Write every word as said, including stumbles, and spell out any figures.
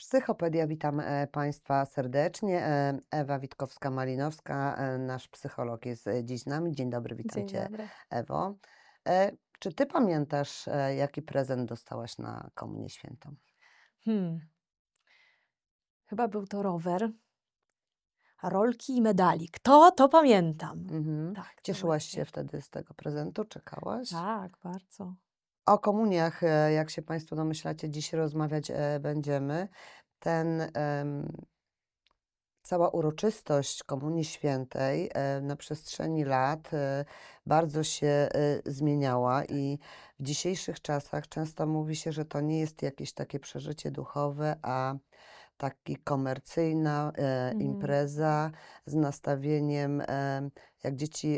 Psychopedia, witam e, Państwa serdecznie. E, Ewa Witkowska-Malinowska, e, nasz psycholog jest e, dziś z nami. Dzień dobry, witam Dzień Cię, dobry. Ewo. E, Czy Ty pamiętasz, e, jaki prezent dostałaś na Komunię Świętą? Hmm. Chyba był to rower, rolki i medalik. To, to pamiętam. Mhm. Tak, to Cieszyłaś właśnie. się wtedy z tego prezentu? Czekałaś? Tak, bardzo. O komuniach, e, jak się Państwo domyślacie, dziś rozmawiać e, będziemy. Ten em, Cała uroczystość Komunii Świętej e, na przestrzeni lat e, bardzo się e, zmieniała i w dzisiejszych czasach często mówi się, że to nie jest jakieś takie przeżycie duchowe, a taki komercyjna e, Mhm. impreza z nastawieniem, e, jak dzieci